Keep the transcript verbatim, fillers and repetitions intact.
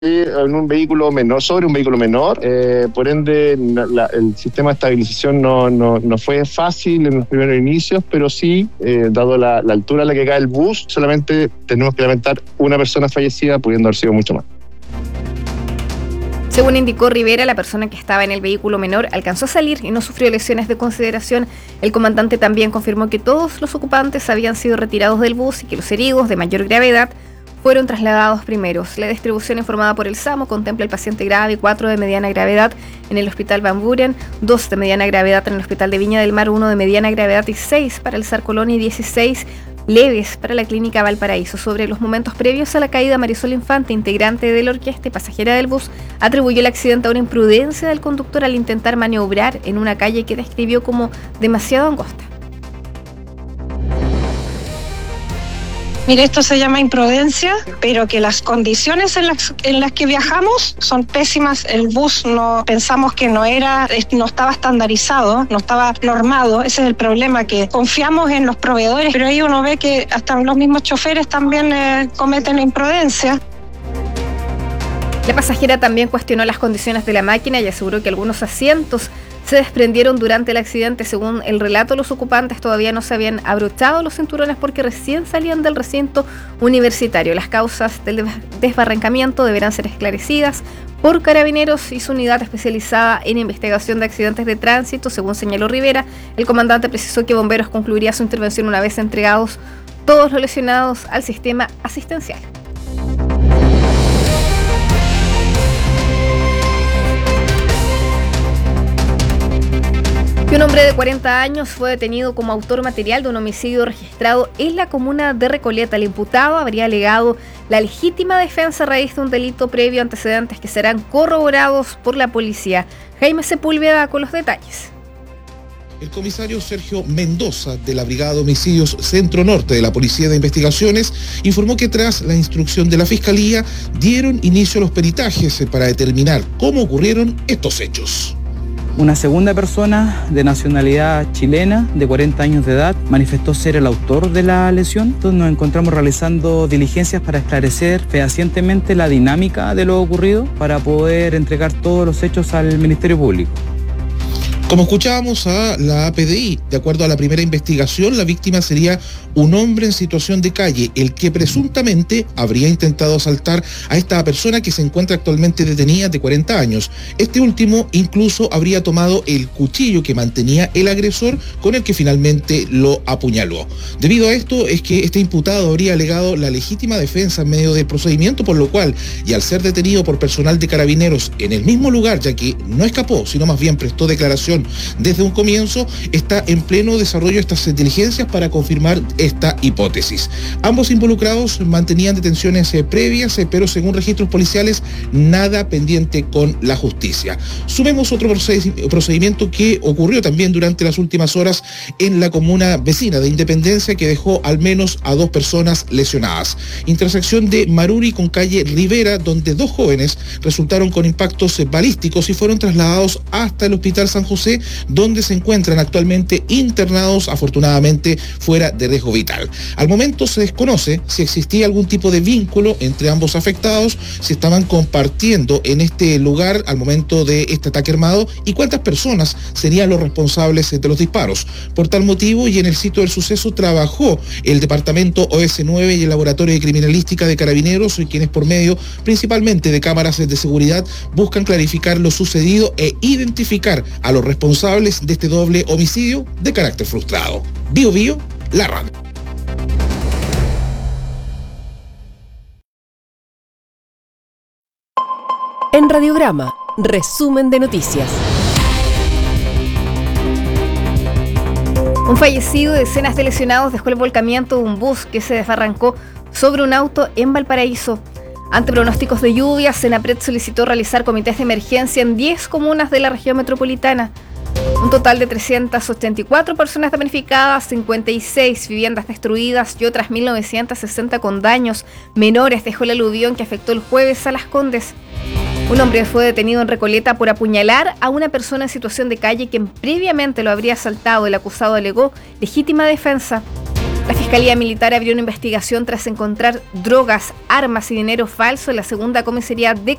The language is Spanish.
en un vehículo menor, sobre un vehículo menor, eh, por ende la, el sistema de estabilización no, no, no fue fácil en los primeros inicios, pero sí, eh, dado la, la altura a la que cae el bus, solamente tenemos que lamentar una persona fallecida, pudiendo haber sido mucho más. Según indicó Rivera, la persona que estaba en el vehículo menor alcanzó a salir y no sufrió lesiones de consideración. El comandante también confirmó que todos los ocupantes habían sido retirados del bus y que los heridos de mayor gravedad fueron trasladados primeros. La distribución informada por el SAMU contempla el paciente grave, cuatro de mediana gravedad en el Hospital Van Buren, dos de mediana gravedad en el Hospital de Viña del Mar, uno de mediana gravedad y seis para el SAR Colón y dieciséis leves para la Clínica Valparaíso. Sobre los momentos previos a la caída, Marisol Infante, integrante de la orquesta y pasajera del bus, atribuyó el accidente a una imprudencia del conductor al intentar maniobrar en una calle que describió como demasiado angosta. Mire, esto se llama imprudencia, pero que las condiciones en las, en las que viajamos son pésimas. El bus no pensamos que no era, no estaba estandarizado, no estaba normado. Ese es el problema, que confiamos en los proveedores, pero ahí uno ve que hasta los mismos choferes también eh, cometen imprudencia. La pasajera también cuestionó las condiciones de la máquina y aseguró que algunos asientos se desprendieron durante el accidente. Según el relato, los ocupantes todavía no se habían abrochado los cinturones porque recién salían del recinto universitario. Las causas del desbarrancamiento deberán ser esclarecidas por Carabineros y su unidad especializada en investigación de accidentes de tránsito. Según señaló Rivera, el comandante precisó que Bomberos concluiría su intervención una vez entregados todos los lesionados al sistema asistencial. Y un hombre de cuarenta años fue detenido como autor material de un homicidio registrado en la comuna de Recoleta. El imputado habría alegado la legítima defensa a raíz de un delito previo, antecedentes que serán corroborados por la policía. Jaime Sepúlveda con los detalles. El comisario Sergio Mendoza, de la Brigada de Homicidios Centro Norte de la Policía de Investigaciones, informó que tras la instrucción de la Fiscalía dieron inicio a los peritajes para determinar cómo ocurrieron estos hechos. Una segunda persona de nacionalidad chilena, de cuarenta años de edad, manifestó ser el autor de la lesión. Entonces nos encontramos realizando diligencias para esclarecer fehacientemente la dinámica de lo ocurrido para poder entregar todos los hechos al Ministerio Público. Como escuchábamos a la A P D I, de acuerdo a la primera investigación, la víctima sería un hombre en situación de calle, el que presuntamente habría intentado asaltar a esta persona que se encuentra actualmente detenida de cuarenta años. Este último incluso habría tomado el cuchillo que mantenía el agresor, con el que finalmente lo apuñaló. Debido a esto es que este imputado habría alegado la legítima defensa en medio del procedimiento, por lo cual, y al ser detenido por personal de Carabineros en el mismo lugar, ya que no escapó, sino más bien prestó declaración desde un comienzo, está en pleno desarrollo de estas diligencias para confirmar esta hipótesis. Ambos involucrados mantenían detenciones eh, previas, eh, pero según registros policiales, nada pendiente con la justicia. Sumemos otro procedimiento que ocurrió también durante las últimas horas en la comuna vecina de Independencia, que dejó al menos a dos personas lesionadas. Intersección de Maruri con calle Rivera, donde dos jóvenes resultaron con impactos eh, balísticos y fueron trasladados hasta el Hospital San José, donde se encuentran actualmente internados, afortunadamente fuera de riesgo vital. Al momento se desconoce si existía algún tipo de vínculo entre ambos afectados, si estaban compartiendo en este lugar al momento de este ataque armado y cuántas personas serían los responsables de los disparos. Por tal motivo, y en el sitio del suceso, trabajó el departamento O S nueve y el laboratorio de criminalística de Carabineros, quienes por medio principalmente de cámaras de seguridad buscan clarificar lo sucedido e identificar a los responsables de este doble homicidio de carácter frustrado. Bio Bio, la radio. En Radiograma, resumen de noticias. Un fallecido y decenas de lesionados dejó el volcamiento de un bus que se desbarrancó sobre un auto en Valparaíso. Ante pronósticos de lluvias, Senapred solicitó realizar comités de emergencia en diez comunas de la región metropolitana. Un total de trescientas ochenta y cuatro personas damnificadas, cincuenta y seis viviendas destruidas y otras mil novecientas sesenta con daños menores dejó el aluvión que afectó el jueves a Las Condes. Un hombre fue detenido en Recoleta por apuñalar a una persona en situación de calle quien previamente lo habría asaltado. El acusado alegó legítima defensa. La Fiscalía Militar abrió una investigación tras encontrar drogas, armas y dinero falso en la segunda comisaría de